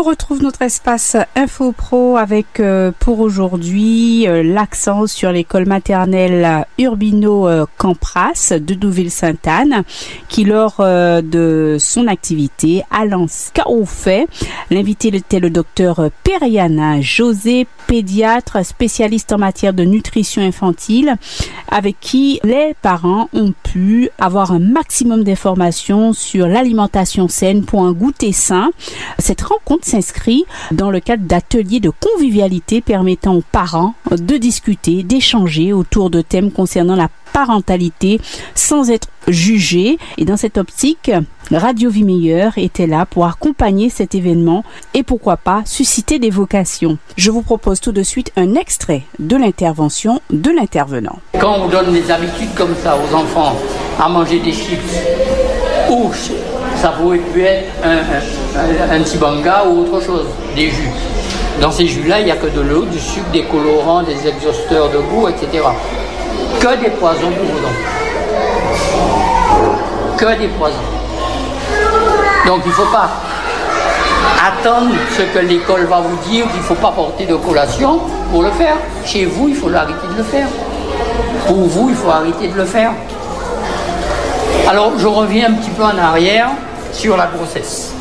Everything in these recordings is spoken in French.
on retrouve notre espace Info Pro avec pour aujourd'hui l'accent sur l'école maternelle Urbino Campras de Douville-Sainte-Anne qui lors de son activité a lancé Caoufet. L'invité était le docteur Periana José, pédiatre spécialiste en matière de nutrition infantile avec qui les parents ont pu avoir un maximum d'informations sur l'alimentation saine pour un goûter sain. Cette rencontre s'inscrit dans le cadre d'ateliers de convivialité permettant aux parents de discuter, d'échanger autour de thèmes concernant la parentalité sans être jugés. Et dans cette optique, Radio Vie Meilleure était là pour accompagner cet événement et pourquoi pas susciter des vocations. Je vous propose tout de suite un extrait de l'intervention de l'intervenant. Quand on donne des habitudes comme ça aux enfants à manger des chips ou ça pourrait être un petit banga ou autre chose, des jus. Dans ces jus-là, il n'y a que de l'eau, du sucre, des colorants, des exhausteurs de goût, etc. Que des poisons pour vos enfants. Que des poisons. Donc il ne faut pas attendre ce que l'école va vous dire, qu'il ne faut pas porter de collation pour le faire. Chez vous, il faut arrêter de le faire. Pour vous, il faut arrêter de le faire. Alors, je reviens un petit peu en arrière sur la grossesse.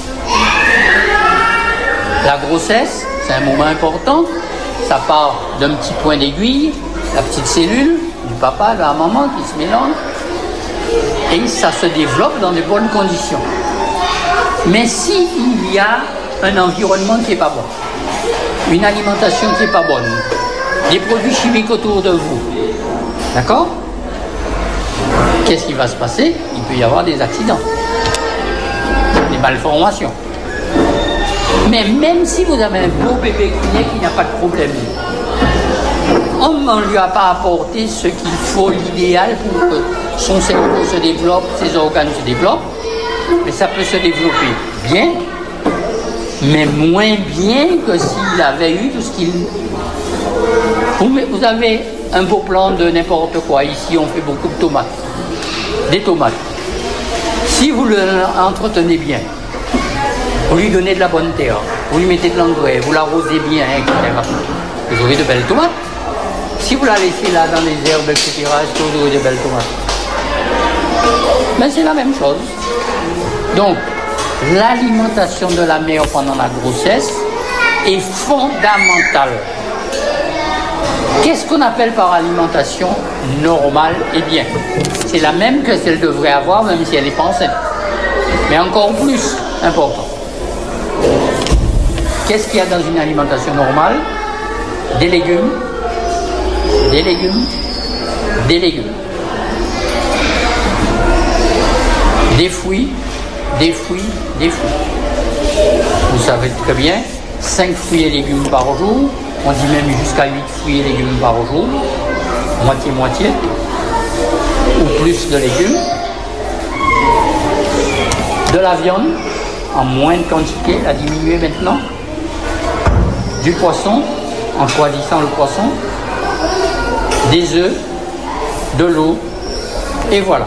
La grossesse, c'est un moment important. Ça part d'un petit point d'aiguille, la petite cellule du papa, de la maman qui se mélange. Et ça se développe dans de bonnes conditions. Mais s'il y a un environnement qui n'est pas bon, une alimentation qui n'est pas bonne, des produits chimiques autour de vous, d'accord ? Qu'est-ce qui va se passer ? Il peut y avoir des accidents, des malformations. Mais même si vous avez un beau bébé qui naît, qui n'a pas de problème, on ne lui a pas apporté ce qu'il faut, l'idéal pour que son cerveau se développe, ses organes se développent, mais ça peut se développer bien, mais moins bien que s'il avait eu tout ce qu'il... Vous avez un beau plan de n'importe quoi. Ici, on fait beaucoup de tomates. Des tomates. Si vous l'entretenez bien, vous lui donnez de la bonne terre, vous lui mettez de l'engrais, vous l'arrosez bien, etc., vous aurez de belles tomates. Si vous la laissez là dans les herbes, etc., est-ce que vous aurez de belles tomates ? Mais c'est la même chose. Donc, l'alimentation de la mère pendant la grossesse est fondamentale. Qu'est-ce qu'on appelle par alimentation normale et bien ? C'est la même que celle devrait avoir, même si elle n'est pas enceinte. Mais encore plus important. Qu'est-ce qu'il y a dans une alimentation normale ? Des légumes, des légumes, des légumes. Des fruits, des fruits, des fruits. Vous savez très bien, 5 fruits et légumes par jour. On dit même jusqu'à 8 fruits et légumes par jour. Moitié-moitié. Ou plus de légumes. De la viande, en moins de quantité, à diminuer maintenant. Du poisson, en choisissant le poisson. Des œufs, de l'eau, et voilà.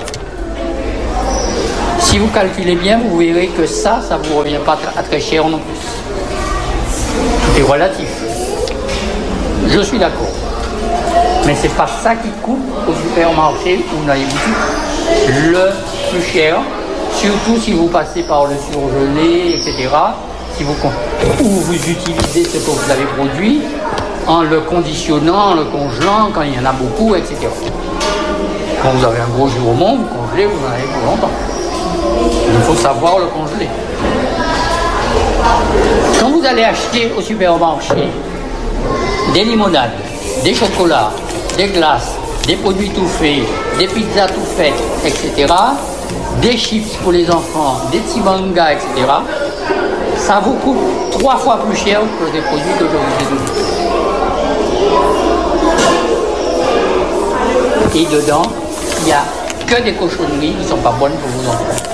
Si vous calculez bien, vous verrez que ça ne vous revient pas à très cher non plus. Tout est relatif. Je suis d'accord. Mais c'est pas ça qui coûte au supermarché ou dans les boutiques le plus cher, surtout si vous passez par le surgelé, etc. Ou vous utilisez ce que vous avez produit en le conditionnant, en le congelant quand il y en a beaucoup, etc. Quand vous avez un gros jurement, vous congelez, vous en avez pour longtemps. Il faut savoir le congeler. Quand vous allez acheter au supermarché des limonades, des chocolats, des glaces, des produits tout faits, des pizzas tout faites, etc., des chips pour les enfants, des petits mangas, etc., ça vous coûte 3 fois plus cher que des produits que je vous ai donnés. Et dedans, il n'y a que des cochonneries qui ne sont pas bonnes pour vos enfants.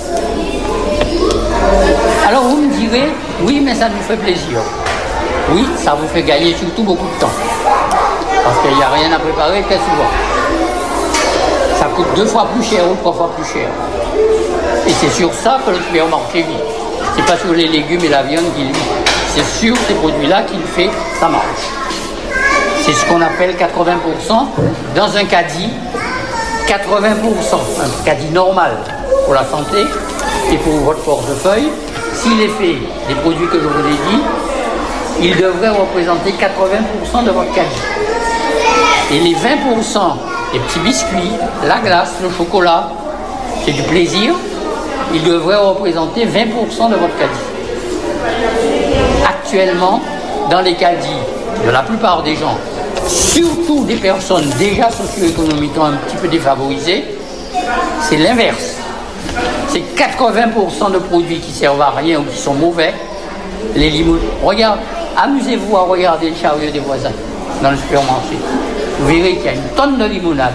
Alors vous me direz, oui, mais ça nous fait plaisir. Oui, ça vous fait gagner surtout beaucoup de temps. Parce qu'il n'y a rien à préparer, qu'est-ce que souvent. Ça coûte 2 fois plus cher ou 3 fois plus cher. Et c'est sur ça que le supermarché vit. C'est pas sur les légumes et la viande qu'il vit. c'est sur ces produits-là qu'il fait sa marge. C'est ce qu'on appelle 80% dans un caddie. 80%, un caddie normal pour la santé et pour votre portefeuille, s'il est fait des produits que je vous ai dit, il devrait représenter 80% de votre caddie. Et les 20%, les petits biscuits, la glace, le chocolat, c'est du plaisir, il devrait représenter 20% de votre caddie. Actuellement, dans les caddies de la plupart des gens, surtout des personnes déjà socio-économiquement un petit peu défavorisées, c'est l'inverse. C'est 80% de produits qui servent à rien ou qui sont mauvais. Les limonades. Regarde, amusez-vous à regarder le chariot des voisins dans le supermarché. Vous verrez qu'il y a une tonne de limonade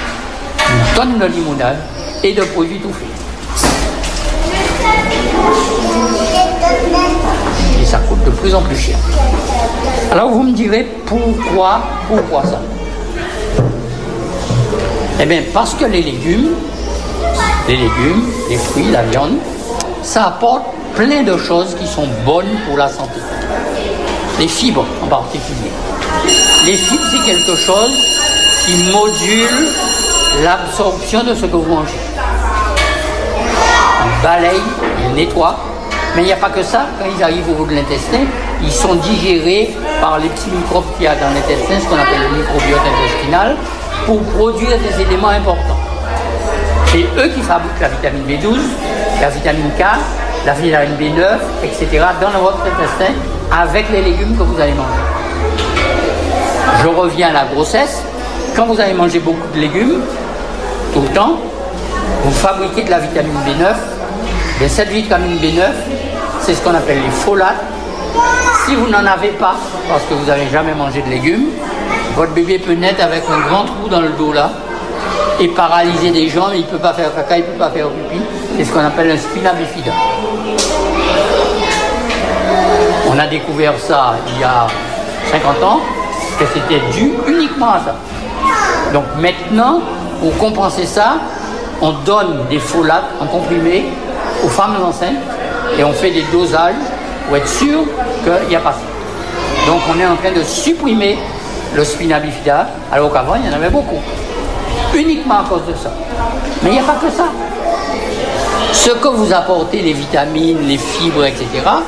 et de produits tout faits. Et ça coûte de plus en plus cher. Alors vous me direz pourquoi ça? Eh bien parce que les légumes, les fruits, la viande, ça apporte plein de choses qui sont bonnes pour la santé. Les fibres en particulier. Les fibres, c'est quelque chose qui module l'absorption de ce que vous mangez. Ils balayent, ils nettoient. Mais il n'y a pas que ça. Quand ils arrivent au bout de l'intestin, ils sont digérés par les petits microbes qu'il y a dans l'intestin, ce qu'on appelle le microbiote intestinal, pour produire des éléments importants. C'est eux qui fabriquent la vitamine B12, la vitamine K, la vitamine B9, etc. dans votre intestin avec les légumes que vous allez manger. Je reviens à la grossesse. Quand vous allez manger beaucoup de légumes, tout le temps, vous fabriquez de la vitamine B9. Et cette vitamine B9, c'est ce qu'on appelle les folates. Si vous n'en avez pas, parce que vous n'avez jamais mangé de légumes, votre bébé peut naître avec un grand trou dans le dos là, et paralyser des jambes, il ne peut pas faire caca, il ne peut pas faire pipi. C'est ce qu'on appelle un spina bifida. On a découvert ça il y a 50 ans, que c'était dû uniquement à ça. Donc maintenant, pour compenser ça, on donne des folates en comprimé aux femmes enceintes et on fait des dosages pour être sûr qu'il n'y a pas ça. Donc on est en train de supprimer le spina bifida, alors qu'avant il y en avait beaucoup. Uniquement à cause de ça. Mais il n'y a pas que ça. Ce que vous apportez, les vitamines, les fibres, etc.,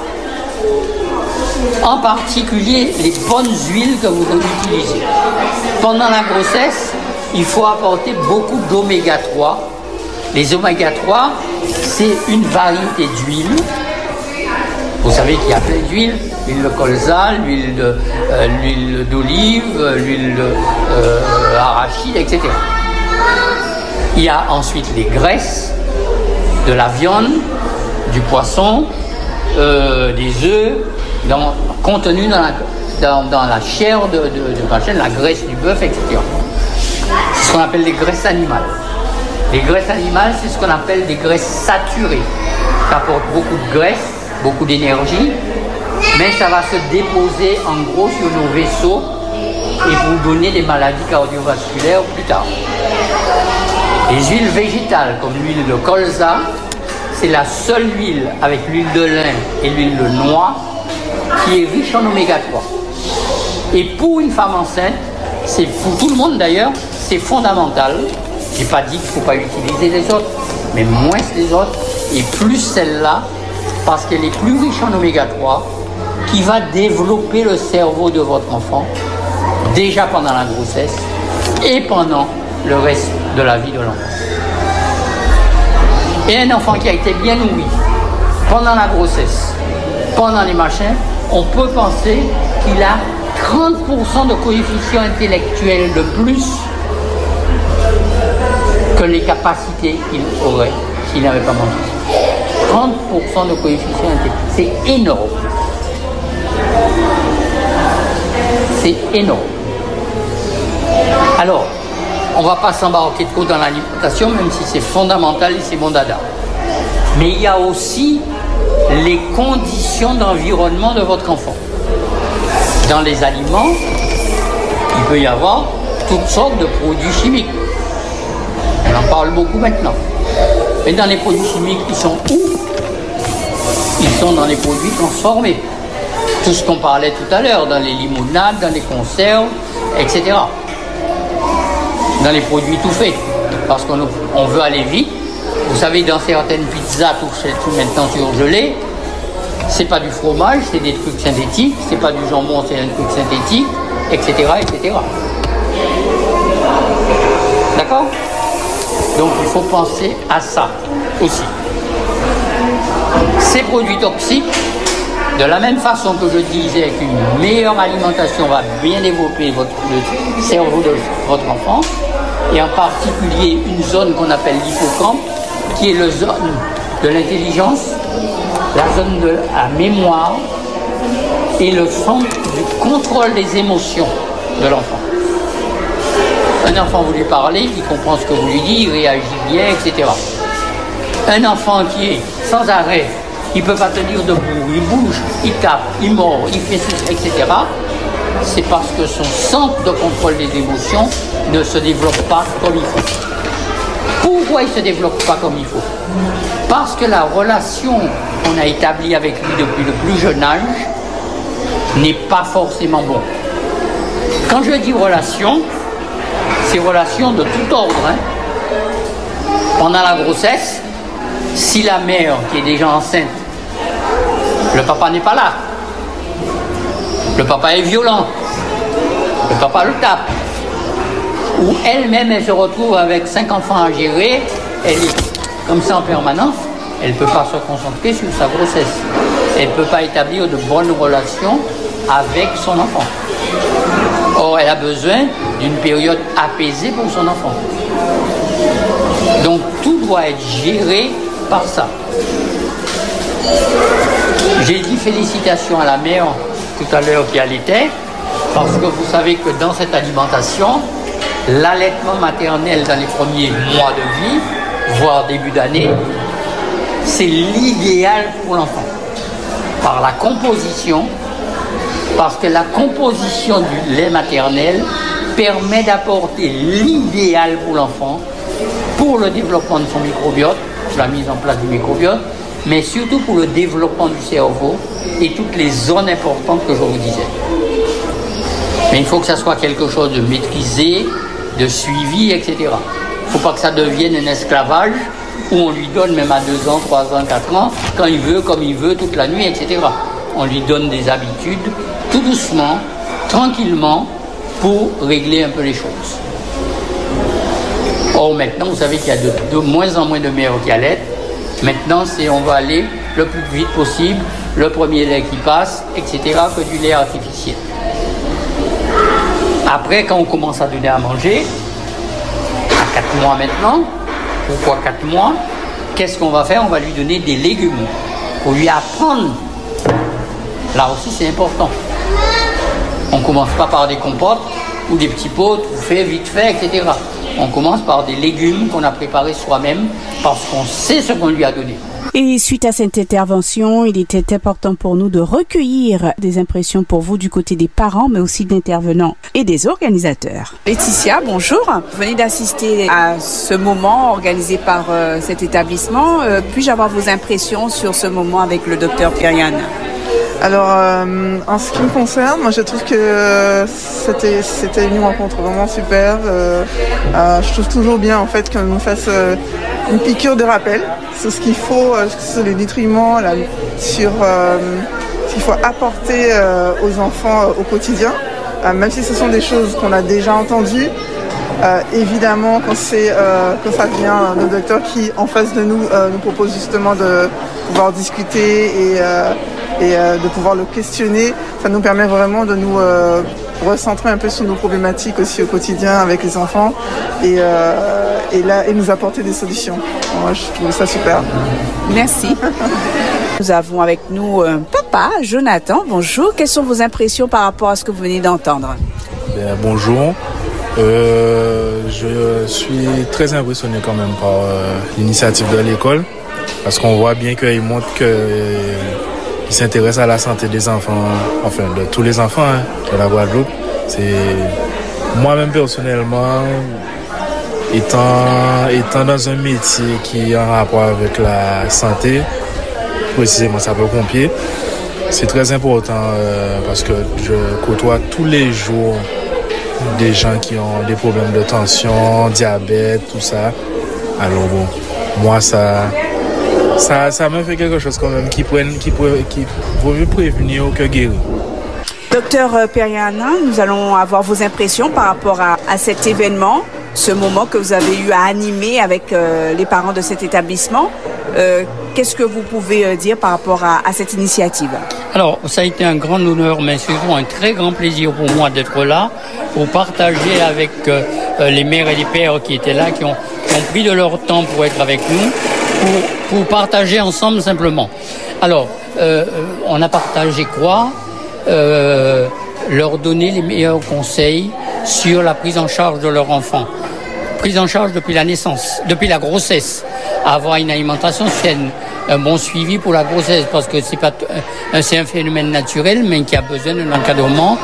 en particulier les bonnes huiles que vous utilisez. Pendant la grossesse, il faut apporter beaucoup d'oméga 3. Les oméga 3, c'est une variété d'huile. Vous savez qu'il y a plein d'huiles, l'huile de colza, l'huile d'olive, l'huile d'arachide, etc. Il y a ensuite les graisses, de la viande, du poisson, des œufs, contenus dans la chair de vache, la graisse du bœuf, etc. C'est ce qu'on appelle les graisses animales. Les graisses animales, c'est ce qu'on appelle des graisses saturées. Ça apporte beaucoup de graisse, beaucoup d'énergie, mais ça va se déposer en gros sur nos vaisseaux et vous donner des maladies cardiovasculaires plus tard. Les huiles végétales, comme l'huile de colza, c'est la seule huile avec l'huile de lin et l'huile de noix qui est riche en oméga 3. Et pour une femme enceinte, c'est pour tout le monde d'ailleurs, c'est fondamental. Je n'ai pas dit qu'il ne faut pas utiliser les autres, mais moins les autres et plus celle-là, parce qu'elle est plus riche en oméga 3, qui va développer le cerveau de votre enfant déjà pendant la grossesse et pendant le reste de la vie de l'enfant. Et un enfant qui a été bien nourri pendant la grossesse, pendant les machins, on peut penser qu'il a 30% de coefficient intellectuel de plus que les capacités qu'il aurait s'il n'avait pas mangé. 30% de coefficient intellectuel, c'est énorme. C'est énorme. Alors, on ne va pas s'embarquer trop dans l'alimentation, même si c'est fondamental et c'est bon dada. Mais il y a aussi les conditions d'environnement de votre enfant. Dans les aliments, il peut y avoir toutes sortes de produits chimiques. On en parle beaucoup maintenant. Mais dans les produits chimiques, ils sont où? Ils sont dans les produits transformés. Tout ce qu'on parlait tout à l'heure, dans les limonades, dans les conserves, etc. Dans les produits tout faits. Parce qu'on veut aller vite. Vous savez, dans certaines pizzas, tout maintenant surgelé, c'est pas du fromage, c'est des trucs synthétiques. C'est pas du jambon, c'est un truc synthétique, etc., etc. D'accord ? Donc il faut penser à ça aussi. Ces produits toxiques, de la même façon que je disais qu'une meilleure alimentation va bien développer le cerveau de votre enfant, et en particulier une zone qu'on appelle l'hippocampe, qui est la zone de l'intelligence, la zone de la mémoire et le centre du contrôle des émotions de l'enfant. Un enfant, vous lui parlez, il comprend ce que vous lui dites, il réagit bien, etc. Un enfant qui est sans arrêt, il ne peut pas tenir debout, il bouge, il tape, il mord, il fait ceci, etc. C'est parce que son centre de contrôle des émotions ne se développe pas comme il faut. Pourquoi il ne se développe pas comme il faut ? Parce que la relation qu'on a établie avec lui depuis le plus jeune âge n'est pas forcément bonne. Quand je dis relation, c'est relation de tout ordre. Pendant la grossesse, si la mère qui est déjà enceinte, le papa n'est pas là, le papa est violent, le papa le tape, ou elle-même elle se retrouve avec 5 enfants à gérer, elle est comme ça en permanence, elle ne peut pas se concentrer sur sa grossesse, elle ne peut pas établir de bonnes relations avec son enfant. Or, elle a besoin d'une période apaisée pour son enfant. Donc, tout doit être géré par ça. J'ai dit félicitations à la mère tout à l'heure qui allaitait, parce que vous savez que dans cette alimentation, l'allaitement maternel dans les premiers mois de vie, voire début d'année, c'est l'idéal pour l'enfant. Par la composition, parce que la composition du lait maternel permet d'apporter l'idéal pour l'enfant, pour le développement de son microbiote, la mise en place du microbiote, mais surtout pour le développement du cerveau et toutes les zones importantes que je vous disais. Mais il faut que ça soit quelque chose de maîtrisé, de suivi, etc. Il ne faut pas que ça devienne un esclavage où on lui donne même à 2 ans, 3 ans, 4 ans, quand il veut, comme il veut, toute la nuit, etc. On lui donne des habitudes, tout doucement, tranquillement, pour régler un peu les choses. Or, maintenant, vous savez qu'il y a de moins en moins de mères qui allaitent. Maintenant, on va aller le plus vite possible, le premier lait qui passe, etc., que du lait artificiel. Après, quand on commence à donner à manger, à 4 mois maintenant, pourquoi 4 mois, qu'est-ce qu'on va faire ? On va lui donner des légumes pour lui apprendre. Là aussi, c'est important. On ne commence pas par des compotes ou des petits pots tout fait, vite fait, etc. On commence par des légumes qu'on a préparés soi-même parce qu'on sait ce qu'on lui a donné. Et suite à cette intervention, il était important pour nous de recueillir des impressions pour vous du côté des parents, mais aussi d'intervenants et des organisateurs. Laetitia, bonjour. Vous venez d'assister à ce moment organisé par cet établissement. Puis-je avoir vos impressions sur ce moment avec le docteur Pierre-Yann ? Alors, en ce qui me concerne, moi je trouve que c'était une rencontre vraiment super. Je trouve toujours bien en fait qu'on nous fasse une piqûre de rappel sur ce qu'il faut, sur les nutriments, sur ce qu'il faut apporter aux enfants au quotidien, même si ce sont des choses qu'on a déjà entendues. Évidemment, quand ça vient d'un docteur qui, en face de nous, nous propose justement de pouvoir discuter et de pouvoir le questionner, ça nous permet vraiment de nous recentrer un peu sur nos problématiques aussi au quotidien avec les enfants et nous apporter des solutions. Moi, je trouve ça super. Merci. Nous avons avec nous papa, Jonathan. Bonjour. Quelles sont vos impressions par rapport à ce que vous venez d'entendre ? Bien, bonjour. Je suis très impressionné quand même par l'initiative de l'école parce qu'on voit bien qu'il montre qu'il s'intéresse à la santé des enfants, enfin de tous les enfants de la Guadeloupe. C'est moi-même personnellement, étant dans un métier qui est en rapport avec la santé, précisément sapeur-pompier, C'est très important parce que je côtoie tous les jours des gens qui ont des problèmes de tension, diabète, tout ça. Alors bon, moi ça me fait quelque chose quand même qui vaut mieux prévenir que guérir. Docteur Periana, nous allons avoir vos impressions par rapport à cet événement, ce moment que vous avez eu à animer avec les parents de cet établissement. Qu'est-ce que vous pouvez dire par rapport à cette initiative? Alors, ça a été un grand honneur, mais surtout un très grand plaisir pour moi d'être là, pour partager avec les mères et les pères qui étaient là, qui ont pris de leur temps pour être avec nous, pour partager ensemble simplement. Alors, on a partagé quoi? Leur donner les meilleurs conseils sur la prise en charge de leur enfant. Prise en charge depuis la naissance, depuis la grossesse. Avoir une alimentation saine, un bon suivi pour la grossesse, parce que c'est un phénomène naturel, mais qui a besoin d'un encadrement,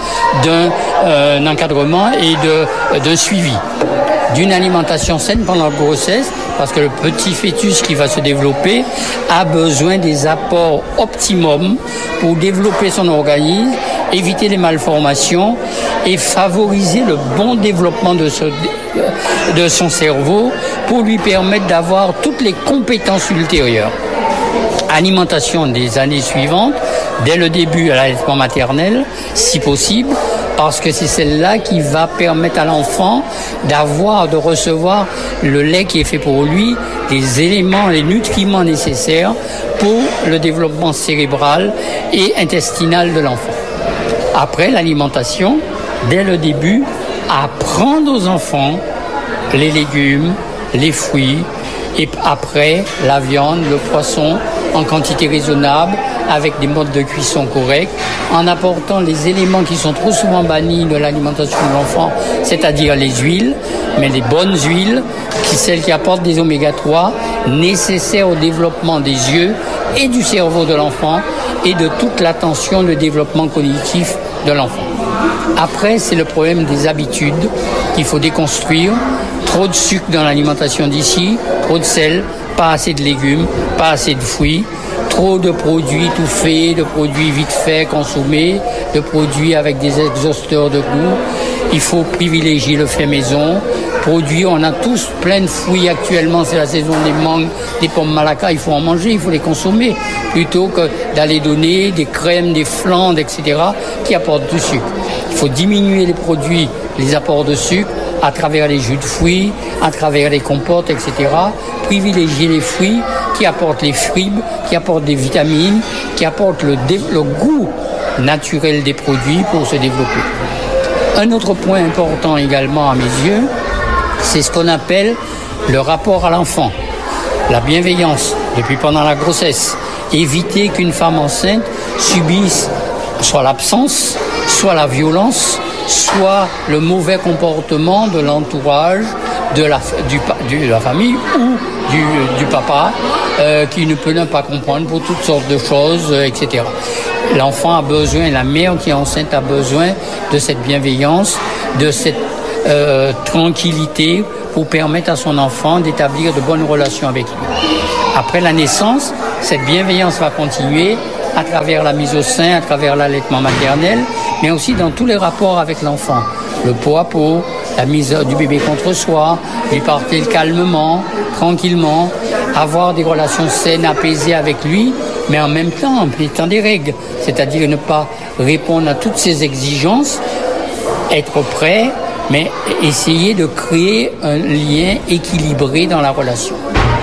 et d'un suivi. D'une alimentation saine pendant la grossesse, parce que le petit fœtus qui va se développer a besoin des apports optimums pour développer son organisme, éviter les malformations et favoriser le bon développement de son cerveau pour lui permettre d'avoir toutes les compétences ultérieures. Alimentation des années suivantes, dès le début à l'allaitement maternel, si possible, parce que c'est celle-là qui va permettre à l'enfant de recevoir le lait qui est fait pour lui, les éléments, les nutriments nécessaires pour le développement cérébral et intestinal de l'enfant. Après l'alimentation, dès le début, apprendre aux enfants les légumes, les fruits, et après la viande, le poisson en quantité raisonnable, avec des modes de cuisson corrects, en apportant les éléments qui sont trop souvent bannis de l'alimentation de l'enfant, c'est-à-dire les huiles, mais les bonnes huiles, celles qui apportent des oméga 3, nécessaires au développement des yeux et du cerveau de l'enfant et de toute l'attention, le développement cognitif de l'enfant. Après, c'est le problème des habitudes qu'il faut déconstruire. Trop de sucre dans l'alimentation d'ici, trop de sel, pas assez de légumes, pas assez de fruits, trop de produits tout faits, de produits vite faits consommés, de produits avec des exhausteurs de goût. Il faut privilégier le fait maison. Produits, on a tous plein de fruits actuellement, c'est la saison des mangues, des pommes malacca, il faut en manger, il faut les consommer, plutôt que d'aller donner des crèmes, des flandes, etc., qui apportent du sucre. Il faut diminuer les produits, les apports de sucre, à travers les jus de fruits, à travers les compotes, etc. Privilégier les fruits qui apportent les fibres, qui apportent des vitamines, qui apportent le goût naturel des produits pour se développer. Un autre point important également à mes yeux, c'est ce qu'on appelle le rapport à l'enfant. La bienveillance depuis pendant la grossesse. Éviter qu'une femme enceinte subisse soit l'absence, soit la violence, soit le mauvais comportement de l'entourage, de la famille ou du papa qui ne peut pas comprendre pour toutes sortes de choses, etc. L'enfant a besoin, la mère qui est enceinte a besoin de cette bienveillance, de cette tranquillité pour permettre à son enfant d'établir de bonnes relations avec lui. Après la naissance, cette bienveillance va continuer à travers la mise au sein, à travers l'allaitement maternel, mais aussi dans tous les rapports avec l'enfant. Le pot à pot, la mise du bébé contre soi, lui parler calmement, tranquillement, avoir des relations saines, apaisées avec lui, mais en même temps, en mettant des règles, c'est-à-dire ne pas répondre à toutes ses exigences, être prêt, mais essayer de créer un lien équilibré dans la relation.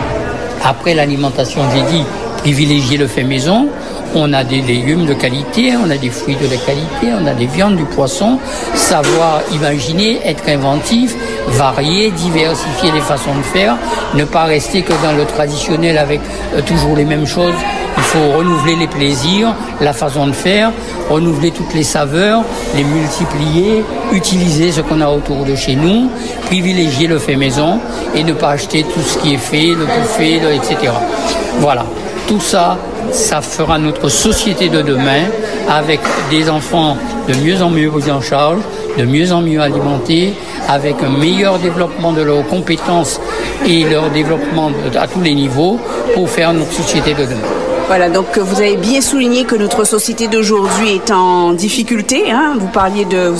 Après l'alimentation, j'ai dit, privilégier le fait maison. On a des légumes de qualité, on a des fruits de qualité, on a des viandes, du poisson. Savoir imaginer, être inventif, varier, diversifier les façons de faire. Ne pas rester que dans le traditionnel avec toujours les mêmes choses. Il faut renouveler les plaisirs, la façon de faire, renouveler toutes les saveurs, les multiplier, utiliser ce qu'on a autour de chez nous, privilégier le fait maison et ne pas acheter tout ce qui est fait, le tout fait, etc. Voilà. Tout ça, ça fera notre société de demain avec des enfants de mieux en mieux pris en charge, de mieux en mieux alimentés, avec un meilleur développement de leurs compétences et leur développement à tous les niveaux pour faire notre société de demain. Voilà, donc vous avez bien souligné que notre société d'aujourd'hui est en difficulté. Vous parliez vous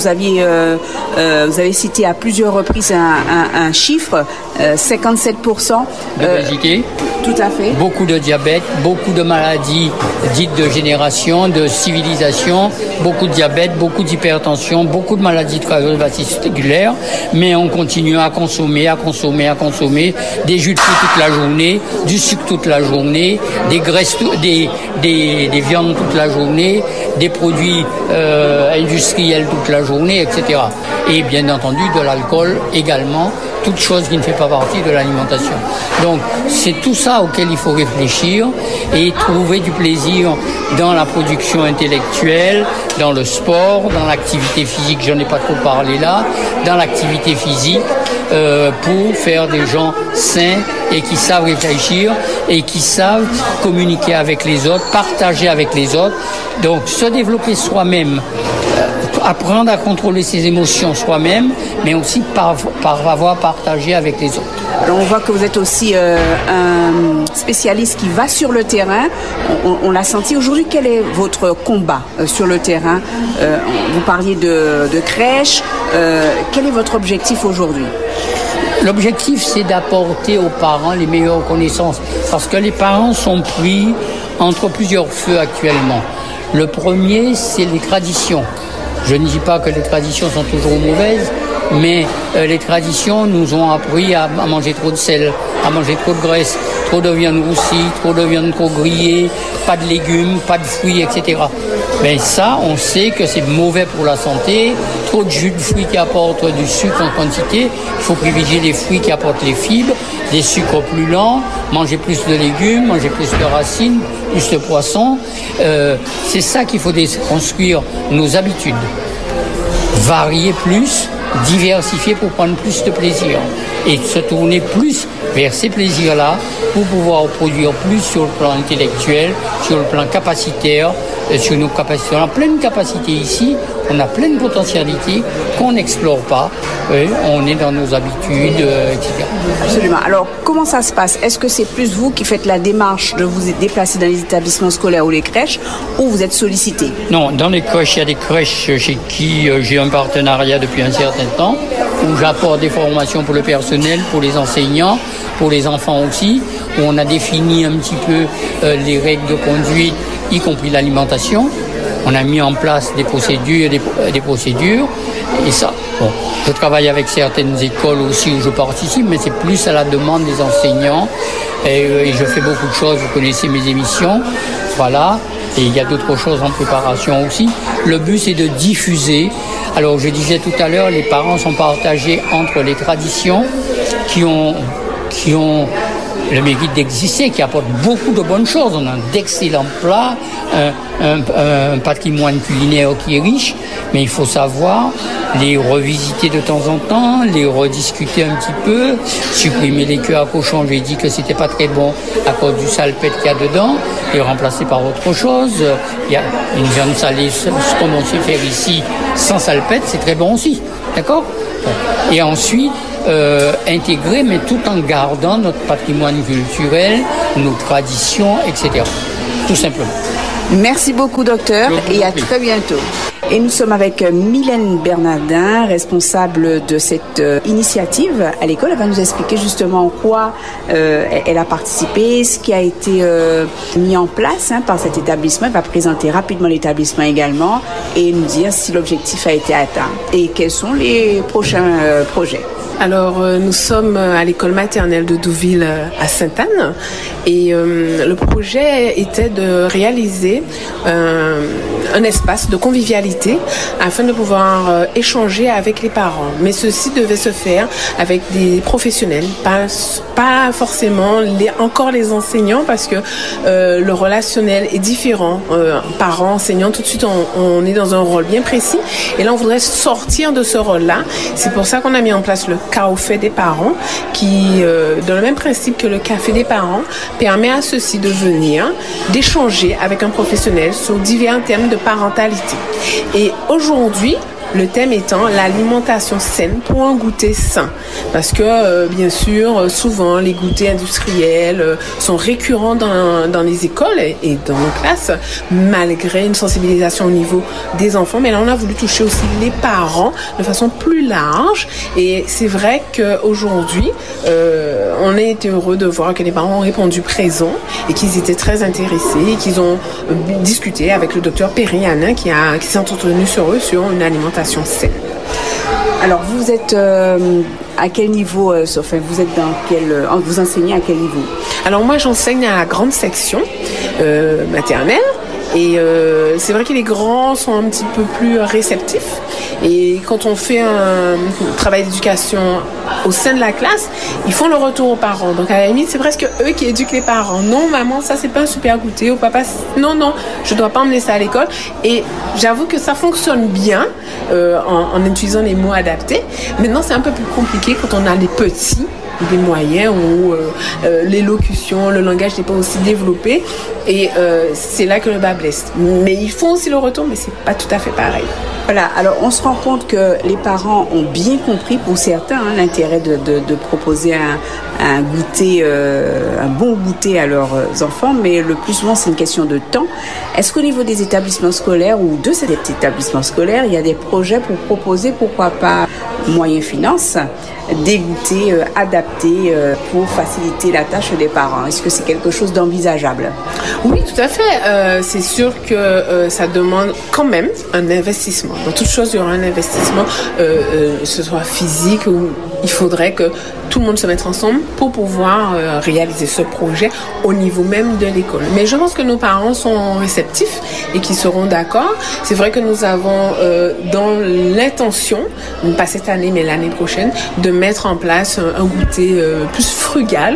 avez cité à plusieurs reprises un chiffre, 57%. D'obésité. Tout à fait. Beaucoup de diabète, beaucoup de maladies dites de génération, de civilisation, beaucoup de diabète, beaucoup d'hypertension, beaucoup de maladies cardiovasculaires, mais on continue à consommer des jus de fruits toute la journée, du sucre toute la journée, des graisses, des viandes toute la journée, des produits industriels toute la journée, etc. Et bien entendu de l'alcool également, toute chose qui ne fait pas partie de l'alimentation. Donc c'est tout ça auquel il faut réfléchir et trouver du plaisir dans la production intellectuelle, dans le sport, dans l'activité physique, j'en ai pas trop parlé là, dans l'activité physique pour faire des gens sains et qui savent réfléchir et qui savent communiquer avec les autres, partager avec les autres. Donc se développer soi-même, apprendre à contrôler ses émotions soi-même, mais aussi par avoir partagé avec les autres. Alors on voit que vous êtes aussi un spécialiste qui va sur le terrain. On l'a senti aujourd'hui. Quel est votre combat sur le terrain? Vous parliez de crèche. Quel est votre objectif aujourd'hui? L'objectif, c'est d'apporter aux parents les meilleures connaissances, parce que les parents sont pris entre plusieurs feux actuellement. Le premier, c'est les traditions. Je ne dis pas que les traditions sont toujours mauvaises, mais les traditions nous ont appris à manger trop de sel, à manger trop de graisse, trop de viande roussie, trop de viande trop grillée, pas de légumes, pas de fruits, etc. Mais ça, on sait que c'est mauvais pour la santé. Trop de jus de fruits qui apportent du sucre en quantité. Il faut privilégier les fruits qui apportent les fibres, des sucres plus lents, manger plus de légumes, manger plus de racines, plus de poissons. C'est ça qu'il faut déconstruire nos habitudes. Varier plus, diversifier pour prendre plus de plaisir et se tourner plus vers ces plaisirs-là pour pouvoir produire plus sur le plan intellectuel, sur le plan capacitaire, sur nos capacités. On a plein de capacités ici, on a plein de potentialités qu'on n'explore pas. On est dans nos habitudes, etc. Absolument. Alors, comment ça se passe? Est-ce que c'est plus vous qui faites la démarche de vous déplacer dans les établissements scolaires ou les crèches, ou vous êtes sollicité? Non, dans les crèches, il y a des crèches chez qui j'ai un partenariat depuis un certain temps, où j'apporte des formations pour le personnel, pour les enseignants, pour les enfants aussi, où on a défini un petit peu les règles de conduite, y compris l'alimentation. On a mis en place des procédures, et ça. Bon, je travaille avec certaines écoles aussi où je participe, mais c'est plus à la demande des enseignants. Et je fais beaucoup de choses, vous connaissez mes émissions, voilà. Et il y a d'autres choses en préparation aussi. Le but, c'est de diffuser. Alors, je disais tout à l'heure, les parents sont partagés entre les traditions qui ont le mérite d'exister, qui apportent beaucoup de bonnes choses. On a d'excellents plats, un patrimoine culinaire qui est riche, mais il faut savoir les revisiter de temps en temps, les rediscuter un petit peu, supprimer les queues à cochon. J'ai dit que c'était pas très bon à cause du salpêtre qu'il y a dedans, et remplacer par autre chose. Il y a une viande salée, comme on sait faire ici, sans salpêtre, c'est très bon aussi. D'accord ? Et ensuite, intégrer, mais tout en gardant notre patrimoine culturel, nos traditions, etc. Tout simplement. Merci beaucoup, docteur, et à très bientôt. Et nous sommes avec Mylène Bernardin, responsable de cette initiative à l'école. Elle va nous expliquer justement en quoi elle a participé, ce qui a été mis en place par cet établissement. Elle va présenter rapidement l'établissement également et nous dire si l'objectif a été atteint et quels sont les prochains projets. Alors, nous sommes à l'école maternelle de Douville à Sainte-Anne et le projet était de réaliser un espace de convivialité afin de pouvoir échanger avec les parents. Mais ceci devait se faire avec des professionnels, pas forcément encore les enseignants parce que le relationnel est différent. Parents, enseignants, tout de suite on est dans un rôle bien précis et là on voudrait sortir de ce rôle-là. C'est pour ça qu'on a mis en place le café des parents qui, dans le même principe que le café des parents, permet à ceux-ci de venir, d'échanger avec un professionnel sur divers thèmes de parentalité. Et aujourd'hui, Le thème étant l'alimentation saine pour un goûter sain. Parce que, bien sûr, souvent, les goûters industriels sont récurrents dans les écoles et dans nos classes, malgré une sensibilisation au niveau des enfants. Mais là, on a voulu toucher aussi les parents de façon plus large. Et c'est vrai qu'aujourd'hui, on a été heureux de voir que les parents ont répondu présent et qu'ils étaient très intéressés et qu'ils ont discuté avec le docteur Perry-Hanin qui s'est entretenu sur eux sur une alimentation saine. Alors vous êtes à quel niveau, vous êtes vous enseignez à quel niveau? Alors moi j'enseigne à la grande section maternelle. Et c'est vrai que les grands sont un petit peu plus réceptifs. Et quand on fait un travail d'éducation au sein de la classe, ils font le retour aux parents. Donc à la limite, c'est presque eux qui éduquent les parents. Non, maman, ça c'est pas un super goûter. Ou papa, non, je dois pas emmener ça à l'école. Et j'avoue que ça fonctionne bien en utilisant les mots adaptés. Maintenant, c'est un peu plus compliqué quand on a les petits, des moyens où l'élocution, le langage n'est pas aussi développé. Et c'est là que le bas blesse. Mais ils font aussi le retour, mais c'est pas tout à fait pareil. Voilà, alors on se rend compte que les parents ont bien compris pour certains l'intérêt de proposer un goûter, un bon goûter à leurs enfants, mais le plus souvent c'est une question de temps. Est-ce qu'au niveau des établissements scolaires ou de cet établissement scolaire, il y a des projets pour proposer, pourquoi pas moyens finances, des goûters adaptés pour faciliter la tâche des parents? Est-ce que c'est quelque chose d'envisageable? Oui, tout à fait. C'est sûr que ça demande quand même un investissement. Dans toute chose, il y aura un investissement, ce soit physique ou il faudrait que tout le monde se mette ensemble pour pouvoir réaliser ce projet au niveau même de l'école. Mais je pense que nos parents sont réceptifs et qu'ils seront d'accord. C'est vrai que nous avons dans l'intention, pas cette année mais l'année prochaine, de mettre en place un goûter plus frugal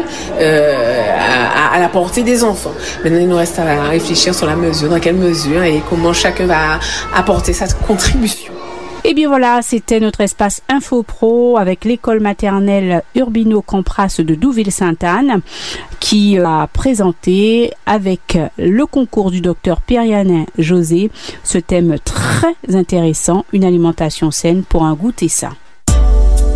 à la portée des enfants. Maintenant, il nous reste à réfléchir sur la mesure, dans quelle mesure et comment chacun va apporter sa contribution. Et bien voilà, c'était notre espace Info Pro avec l'école maternelle Urbino Compras de Douville-Sainte-Anne qui a présenté avec le concours du docteur Perry-Hanin José ce thème très intéressant, une alimentation saine pour un goûter sain.